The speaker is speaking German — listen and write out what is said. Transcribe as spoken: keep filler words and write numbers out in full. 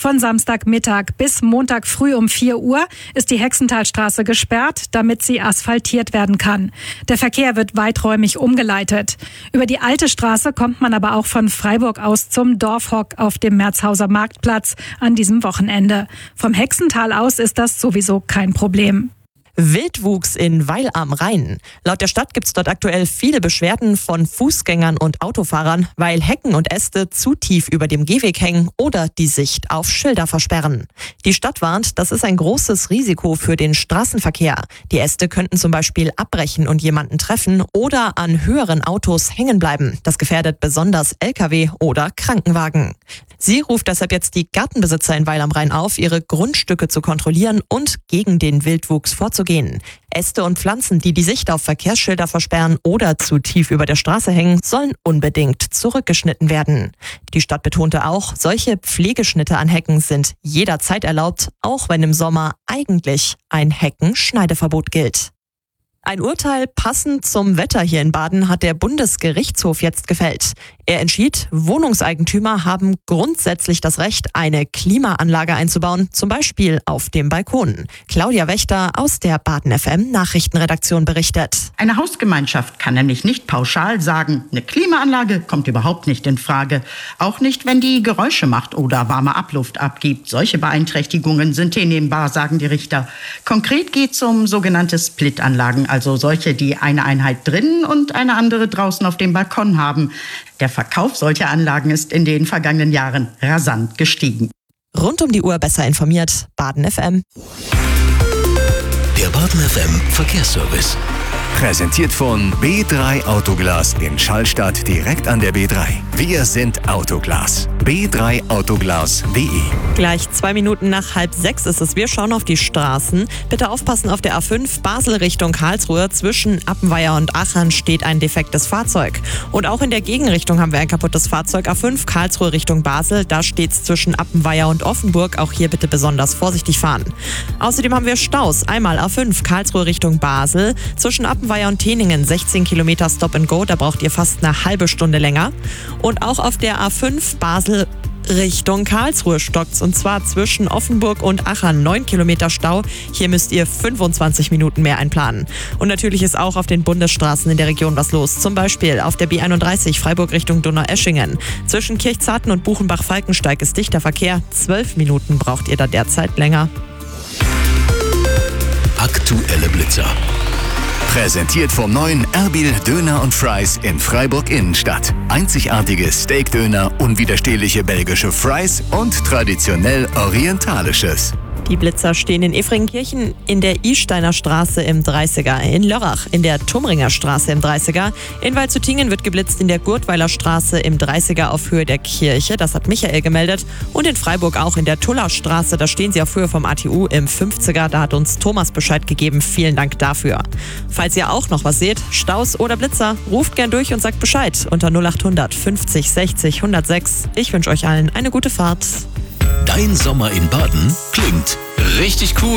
Von Samstagmittag bis Montag früh um vier Uhr ist die Hexenthalstraße gesperrt, damit sie asphaltiert werden kann. Der Verkehr wird weiträumig umgeleitet. Über die alte Straße kommt man aber auch von Freiburg aus zum Dorfhock auf dem Merzhauser Marktplatz an diesem Wochenende. Vom Hexental aus ist das sowieso kein Problem. Wildwuchs in Weil am Rhein. Laut der Stadt gibt es dort aktuell viele Beschwerden von Fußgängern und Autofahrern, weil Hecken und Äste zu tief über dem Gehweg hängen oder die Sicht auf Schilder versperren. Die Stadt warnt, das ist ein großes Risiko für den Straßenverkehr. Die Äste könnten zum Beispiel abbrechen und jemanden treffen oder an höheren Autos hängen bleiben. Das gefährdet besonders L K W oder Krankenwagen. Sie ruft deshalb jetzt die Gartenbesitzer in Weil am Rhein auf, ihre Grundstücke zu kontrollieren und gegen den Wildwuchs vorzugehen. Äste und Pflanzen, die die Sicht auf Verkehrsschilder versperren oder zu tief über der Straße hängen, sollen unbedingt zurückgeschnitten werden. Die Stadt betonte auch, solche Pflegeschnitte an Hecken sind jederzeit erlaubt, auch wenn im Sommer eigentlich ein Heckenschneideverbot gilt. Ein Urteil passend zum Wetter hier in Baden hat der Bundesgerichtshof jetzt gefällt. Er entschied, Wohnungseigentümer haben grundsätzlich das Recht, eine Klimaanlage einzubauen, zum Beispiel auf dem Balkon. Claudia Wächter aus der Baden F M Nachrichtenredaktion berichtet. Eine Hausgemeinschaft kann nämlich nicht pauschal sagen, eine Klimaanlage kommt überhaupt nicht in Frage. Auch nicht, wenn die Geräusche macht oder warme Abluft abgibt. Solche Beeinträchtigungen sind hinnehmbar, sagen die Richter. Konkret geht es um sogenannte Splitanlagen, also solche, die eine Einheit drinnen und eine andere draußen auf dem Balkon haben. Der Verkauf solcher Anlagen ist in den vergangenen Jahren rasant gestiegen. Rund um die Uhr besser informiert, Baden F M. Der Baden F M Verkehrsservice. Präsentiert von B drei Autoglas in Schallstadt direkt an der B drei. Wir sind Autoglas. B drei Autoglas punkt de. Gleich zwei Minuten nach halb sechs ist es. Wir schauen auf die Straßen. Bitte aufpassen auf der A fünf Basel Richtung Karlsruhe. Zwischen Appenweier und Achern steht ein defektes Fahrzeug. Und auch in der Gegenrichtung haben wir ein kaputtes Fahrzeug. A fünf Karlsruhe Richtung Basel. Da steht es zwischen Appenweier und Offenburg. Auch hier bitte besonders vorsichtig fahren. Außerdem haben wir Staus. Einmal A fünf Karlsruhe Richtung Basel. Zwischen Appenweier und Teningen sechzehn Kilometer Stop and Go. Da braucht ihr fast eine halbe Stunde länger. Und auch auf der A fünf Basel Richtung Karlsruhe stockt's, und zwar zwischen Offenburg und Achern neun Kilometer Stau. Hier müsst ihr fünfundzwanzig Minuten mehr einplanen. Und natürlich ist auch auf den Bundesstraßen in der Region was los. Zum Beispiel auf der B einunddreißig Freiburg Richtung Donaueschingen. Zwischen Kirchzarten und Buchenbach-Falkensteig ist dichter Verkehr. zwölf Minuten braucht ihr da derzeit länger. Aktuelle Blitzer. Präsentiert vom neuen Erbil Döner und Fries in Freiburg Innenstadt. Einzigartige Steakdöner, unwiderstehliche belgische Fries und traditionell orientalisches. Die Blitzer stehen in Efringkirchen, in der Isteiner Straße im dreißiger, in Lörrach in der Tumringer Straße im dreißiger, in Waldshüttingen wird geblitzt in der Gurtweiler Straße im dreißiger auf Höhe der Kirche, das hat Michael gemeldet, und in Freiburg auch in der Tuller Straße, da stehen sie auf Höhe vom A T U im fünfziger, da hat uns Thomas Bescheid gegeben, vielen Dank dafür. Falls ihr auch noch was seht, Staus oder Blitzer, ruft gern durch und sagt Bescheid unter null achthundert fünfzig sechzig hundertsechs. Ich wünsche euch allen eine gute Fahrt. Dein Sommer in Baden klingt richtig cool.